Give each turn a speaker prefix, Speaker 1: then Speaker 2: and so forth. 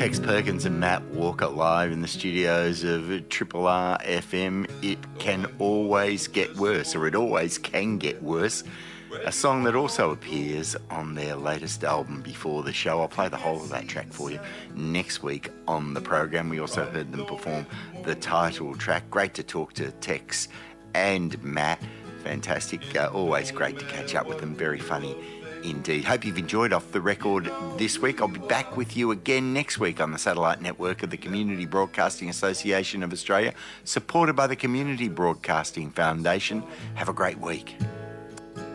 Speaker 1: Tex Perkins and Matt Walker live in the studios of Triple R FM. It can always get worse, or it always can get worse. A song that also appears on their latest album, Before the Show. I'll play the whole of that track for you next week on the program. We also heard them perform the title track. Great to talk to Tex and Matt. Fantastic. Always great to catch up with them. Very funny indeed. Hope you've enjoyed Off the Record this week. I'll be back with you again next week on the satellite network of the Community Broadcasting Association of Australia, supported by the Community Broadcasting Foundation. Have a great week.